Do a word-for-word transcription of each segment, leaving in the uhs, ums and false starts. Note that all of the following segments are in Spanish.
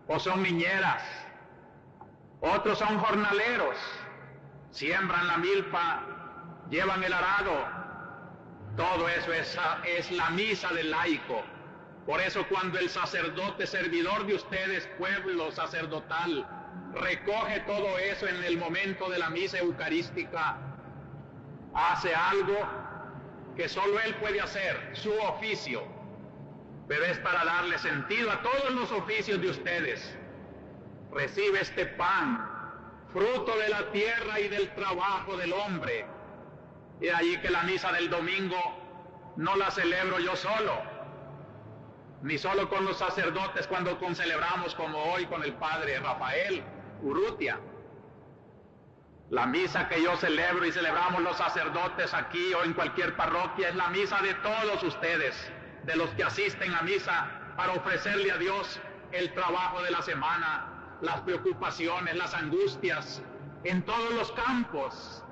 o son niñeras, otros son jornaleros, siembran la milpa, llevan el arado. Todo eso es, es la misa del laico. Por eso cuando el sacerdote servidor de ustedes, pueblo sacerdotal, recoge todo eso en el momento de la misa eucarística, hace algo que solo él puede hacer, su oficio, pero es para darle sentido a todos los oficios de ustedes. Recibe este pan, fruto de la tierra y del trabajo del hombre. Y de allí que la misa del domingo no la celebro yo solo, ni solo con los sacerdotes cuando concelebramos como hoy con el padre Rafael Urrutia. La misa que yo celebro y celebramos los sacerdotes aquí o en cualquier parroquia es la misa de todos ustedes, de los que asisten a misa para ofrecerle a Dios el trabajo de la semana, las preocupaciones, las angustias, en todos los campos.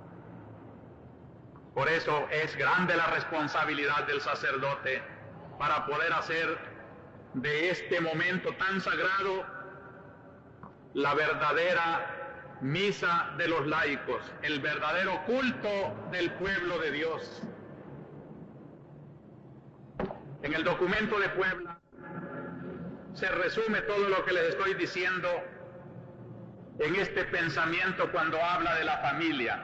Por eso es grande la responsabilidad del sacerdote para poder hacer de este momento tan sagrado la verdadera misa de los laicos, el verdadero culto del pueblo de Dios. En el documento de Puebla se resume todo lo que les estoy diciendo en este pensamiento cuando habla de la familia.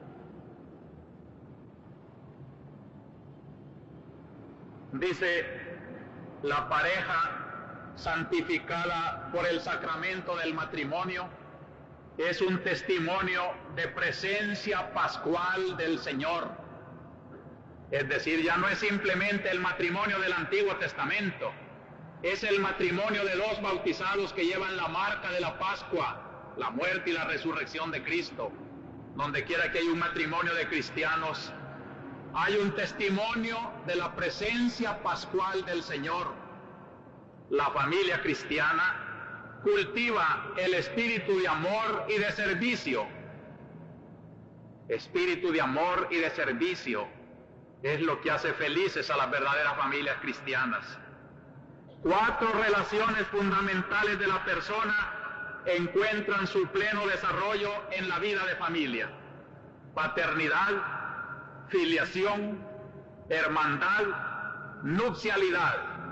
Dice, la pareja santificada por el sacramento del matrimonio es un testimonio de presencia pascual del Señor. Es decir, ya no es simplemente el matrimonio del Antiguo Testamento, es el matrimonio de dos bautizados que llevan la marca de la Pascua, la muerte y la resurrección de Cristo. Donde quiera que hay un matrimonio de cristianos, hay un testimonio de la presencia pascual del Señor. La familia cristiana cultiva el espíritu de amor y de servicio. Espíritu de amor y de servicio es lo que hace felices a las verdaderas familias cristianas. Cuatro relaciones fundamentales de la persona encuentran su pleno desarrollo en la vida de familia: paternidad, filiación, hermandad, nupcialidad.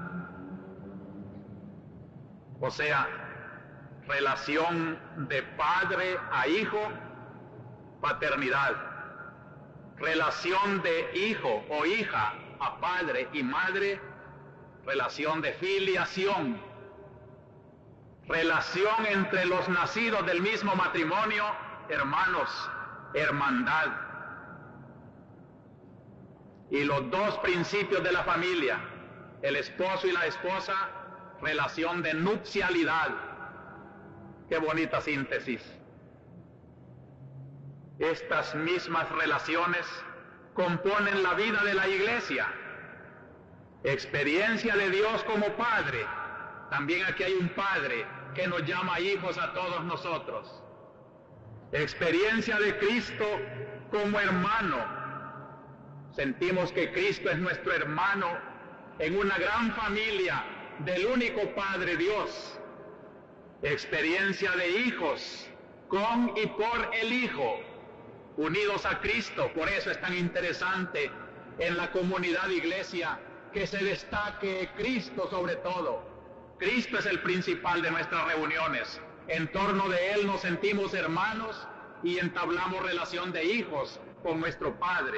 O sea, relación de padre a hijo, paternidad. Relación de hijo o hija a padre y madre, relación de filiación. Relación entre los nacidos del mismo matrimonio, hermanos, hermandad. Y los dos principios de la familia, el esposo y la esposa, relación de nupcialidad. Qué bonita síntesis. Estas mismas relaciones componen la vida de la Iglesia. Experiencia de Dios como Padre. También aquí hay un Padre que nos llama hijos a todos nosotros. Experiencia de Cristo como hermano. Sentimos que Cristo es nuestro hermano en una gran familia del único Padre Dios. Experiencia de hijos con y por el Hijo, unidos a Cristo. Por eso es tan interesante en la comunidad de iglesia que se destaque Cristo sobre todo. Cristo es el principal de nuestras reuniones. En torno de Él nos sentimos hermanos y entablamos relación de hijos con nuestro Padre.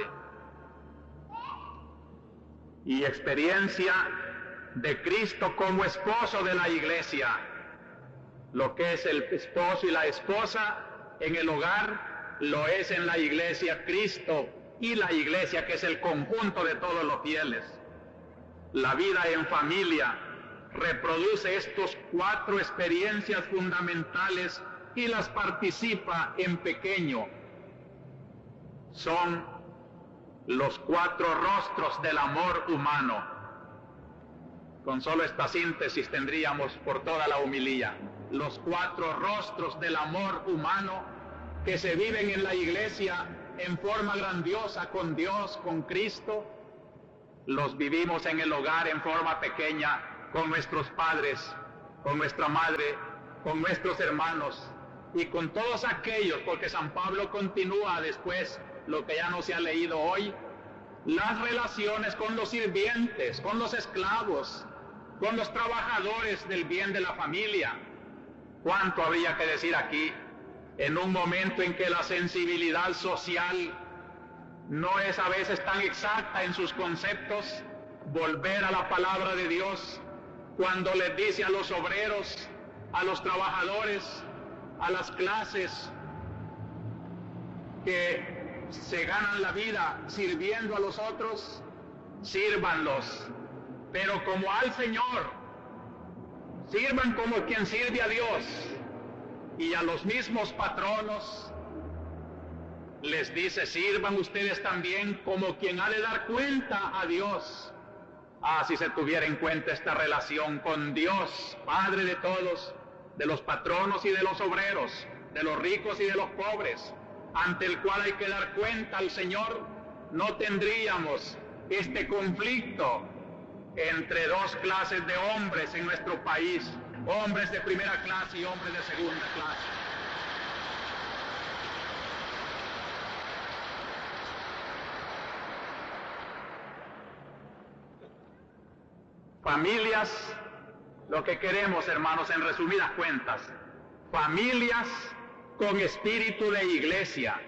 Y experiencia de Cristo como esposo de la iglesia. Lo que es el esposo y la esposa en el hogar, lo es en la iglesia Cristo y la iglesia, que es el conjunto de todos los fieles. La vida en familia reproduce estos cuatro experiencias fundamentales y las participa en pequeño. Son los cuatro rostros del amor humano. Con solo esta síntesis tendríamos por toda la homilía. Los cuatro rostros del amor humano que se viven en la iglesia en forma grandiosa con Dios, con Cristo, los vivimos en el hogar en forma pequeña con nuestros padres, con nuestra madre, con nuestros hermanos y con todos aquellos, porque San Pablo continúa después lo que ya no se ha leído hoy, las relaciones con los sirvientes, con los esclavos, con los trabajadores del bien de la familia. ¿Cuánto habría que decir aquí en un momento en que la sensibilidad social no es a veces tan exacta en sus conceptos? Volver a la palabra de Dios cuando les dice a los obreros, a los trabajadores, a las clases que se ganan la vida sirviendo a los otros, sírvanlos, pero como al Señor, sirvan como quien sirve a Dios. Y a los mismos patronos les dice, sirvan ustedes también como quien ha de dar cuenta a Dios. Ah, si se tuviera en cuenta esta relación con Dios, Padre de todos, de los patronos y de los obreros, de los ricos y de los pobres, ante el cual hay que dar cuenta al Señor, no tendríamos este conflicto entre dos clases de hombres en nuestro país, hombres de primera clase y hombres de segunda clase. Familias, lo que queremos, hermanos, en resumidas cuentas, familias con espíritu de iglesia,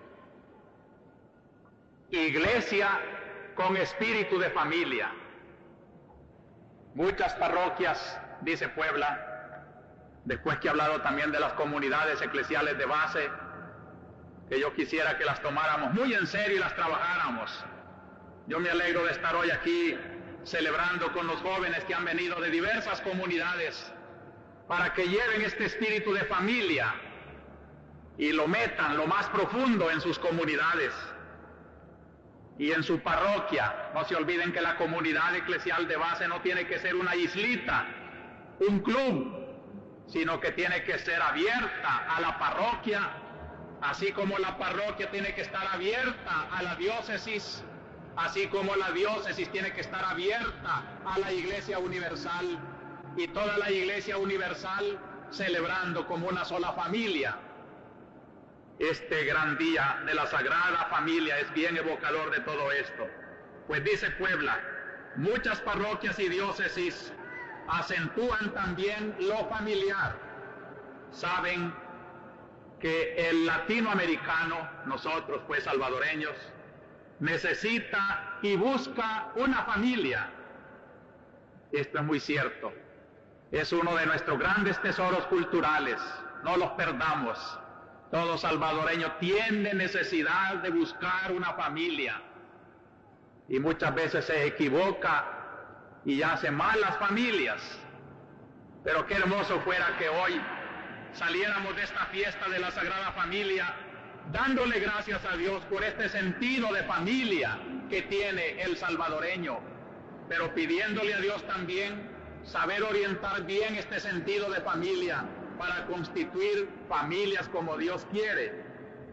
iglesia con espíritu de familia. Muchas parroquias, dice Puebla, después que ha hablado también de las comunidades eclesiales de base, que yo quisiera que las tomáramos muy en serio y las trabajáramos. Yo me alegro de estar hoy aquí celebrando con los jóvenes que han venido de diversas comunidades para que lleven este espíritu de familia y lo metan lo más profundo en sus comunidades y en su parroquia. No se olviden que la comunidad eclesial de base no tiene que ser una islita, un club, sino que tiene que ser abierta a la parroquia, así como la parroquia tiene que estar abierta a la diócesis, así como la diócesis tiene que estar abierta a la Iglesia Universal, y toda la Iglesia Universal celebrando como una sola familia. Este gran día de la Sagrada Familia es bien evocador de todo esto. Pues dice Puebla, muchas parroquias y diócesis acentúan también lo familiar. Saben que el latinoamericano, nosotros pues salvadoreños, necesita y busca una familia. Esto es muy cierto. Es uno de nuestros grandes tesoros culturales. No los perdamos. Todo salvadoreño tiene necesidad de buscar una familia. Y muchas veces se equivoca y hace mal las familias. Pero qué hermoso fuera que hoy saliéramos de esta fiesta de la Sagrada Familia dándole gracias a Dios por este sentido de familia que tiene el salvadoreño, pero pidiéndole a Dios también saber orientar bien este sentido de familia para constituir familias como Dios quiere.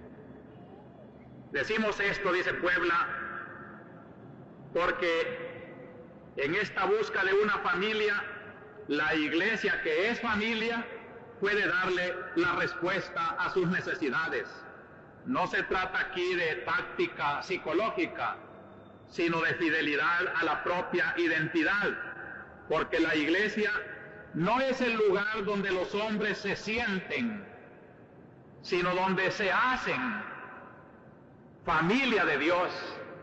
Decimos esto, dice Puebla, porque en esta busca de una familia, la iglesia que es familia puede darle la respuesta a sus necesidades. No se trata aquí de táctica psicológica, sino de fidelidad a la propia identidad, porque la iglesia no es el lugar donde los hombres se sienten, sino donde se hacen familia de Dios,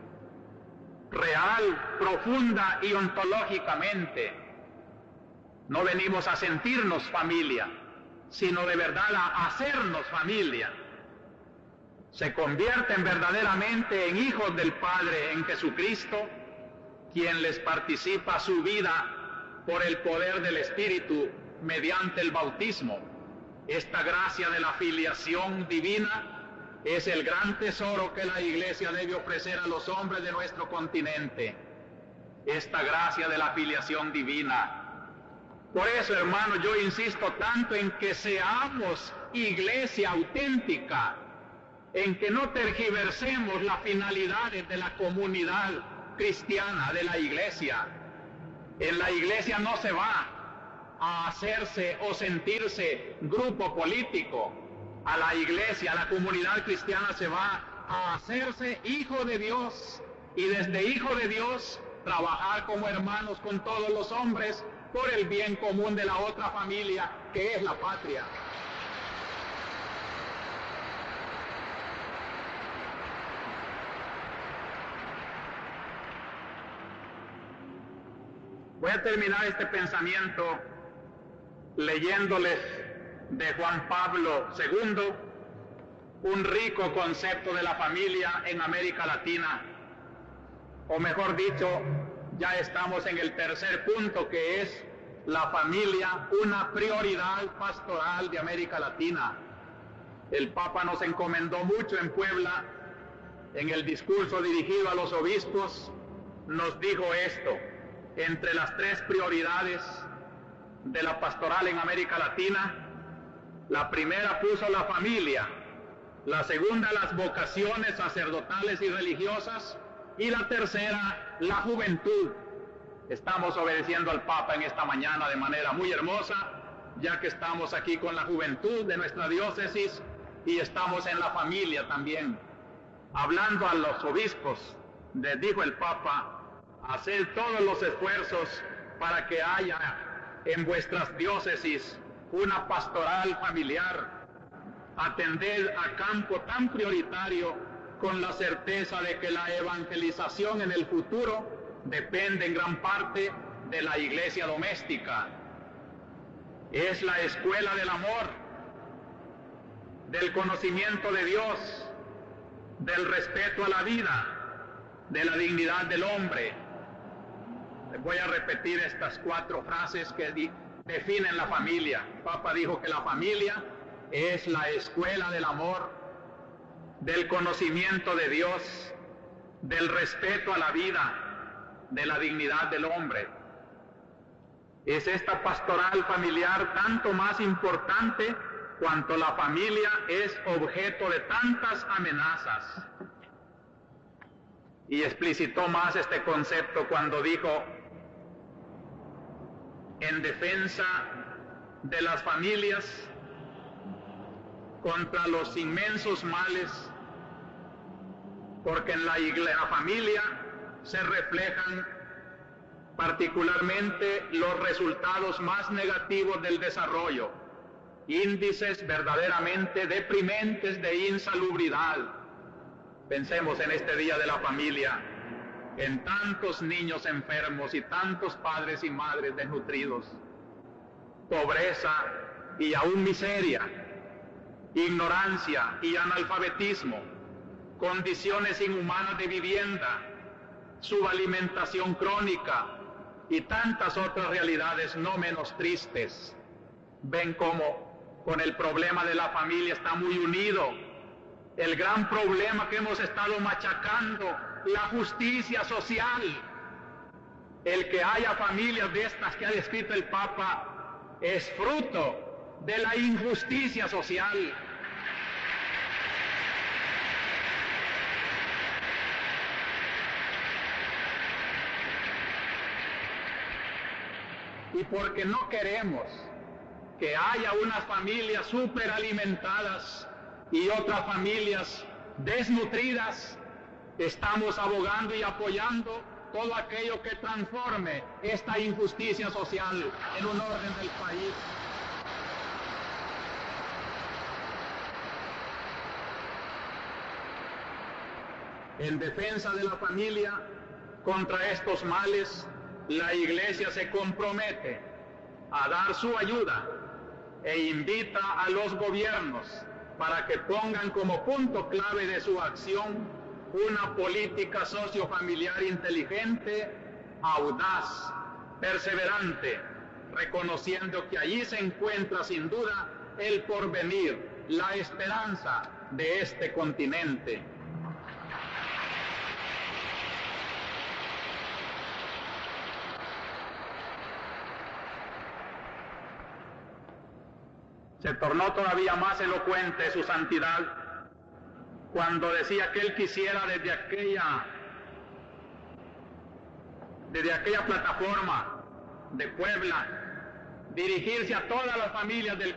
real, profunda y ontológicamente. No venimos a sentirnos familia, sino de verdad a hacernos familia. Se convierten verdaderamente en hijos del Padre en Jesucristo, quien les participa su vida por el poder del Espíritu mediante el bautismo. Esta gracia de la filiación divina es el gran tesoro que la Iglesia debe ofrecer a los hombres de nuestro continente. Esta gracia de la filiación divina. Por eso, hermano, yo insisto tanto en que seamos iglesia auténtica, en que no tergiversemos las finalidades de la comunidad cristiana, de la iglesia. En la iglesia no se va a hacerse o sentirse grupo político. A la iglesia, a la comunidad cristiana se va a hacerse hijo de Dios, y desde hijo de Dios trabajar como hermanos con todos los hombres por el bien común de la otra familia, que es la patria. Voy a terminar este pensamiento leyéndoles de Juan Pablo segundo un rico concepto de la familia en América Latina, o mejor dicho, ya estamos en el tercer punto, que es la familia, una prioridad pastoral de América Latina. El Papa nos encomendó mucho en Puebla, en el discurso dirigido a los obispos, nos dijo esto: entre las tres prioridades de la pastoral en América Latina, la primera puso la familia, la segunda las vocaciones sacerdotales y religiosas, y la tercera la juventud. Estamos obedeciendo al Papa en esta mañana de manera muy hermosa, ya que estamos aquí con la juventud de nuestra diócesis y estamos en la familia también. Hablando a los obispos, les dijo el Papa: hacer todos los esfuerzos para que haya en vuestras diócesis una pastoral familiar, atender a campo tan prioritario, con la certeza de que la evangelización en el futuro depende en gran parte de la iglesia doméstica. Es la escuela del amor, del conocimiento de Dios, del respeto a la vida, de la dignidad del hombre. Voy a repetir estas cuatro frases que definen la familia. El Papa dijo que la familia es la escuela del amor, del conocimiento de Dios, del respeto a la vida, de la dignidad del hombre. Es esta pastoral familiar tanto más importante cuanto la familia es objeto de tantas amenazas. Y explicitó más este concepto cuando dijo: en defensa de las familias contra los inmensos males, porque en la, iglesia, la familia se reflejan particularmente los resultados más negativos del desarrollo, índices verdaderamente deprimentes de insalubridad. Pensemos en este Día de la Familia, en tantos niños enfermos y tantos padres y madres desnutridos, pobreza y aún miseria, ignorancia y analfabetismo, condiciones inhumanas de vivienda, subalimentación crónica y tantas otras realidades no menos tristes. Ven cómo con el problema de la familia está muy unido el gran problema que hemos estado machacando, la justicia social. El que haya familias de estas que ha descrito el Papa es fruto de la injusticia social. Y porque no queremos que haya unas familias superalimentadas y otras familias desnutridas, estamos abogando y apoyando todo aquello que transforme esta injusticia social en un orden del país. En defensa de la familia contra estos males, la Iglesia se compromete a dar su ayuda e invita a los gobiernos para que pongan como punto clave de su acción una política sociofamiliar inteligente, audaz, perseverante, reconociendo que allí se encuentra sin duda el porvenir, la esperanza de este continente. Se tornó todavía más elocuente su santidad cuando decía que él quisiera desde aquella, desde aquella plataforma de Puebla dirigirse a todas las familias del